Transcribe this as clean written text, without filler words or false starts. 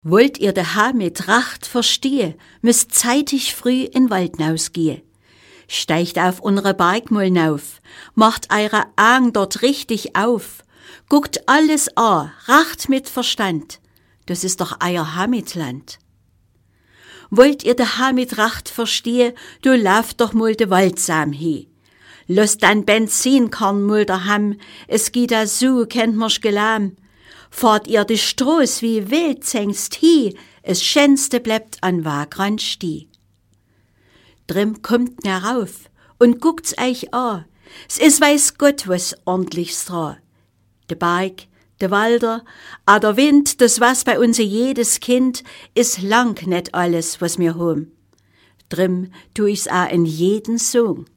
Wollt ihr daheim mit Tracht verstehen, müsst zeitig früh in Wald nausgehen. Steigt auf unsere Bergmullen auf, macht eure Augen dort richtig auf, guckt alles an, racht mit Verstand, das ist doch euer Heimatland. Wollt ihr daheim mit Tracht verstehen, du lauft doch mal de Waldsam he. Lasst dein Benzinkorn mal daheim, es geht da so, kennt mir's gelam. Fahrt ihr die Stroß wie wild zängst hi, es schönste bleibt an Wagrand steh. Drum kommt ner rauf und guckt's euch an. Es is weiß Gott was ordentlichs dran. De Berg, de Walder, a der Wind, das was bei uns jedes Kind, is lang net alles, was mir hom. Drum tu ich's a in jeden Song.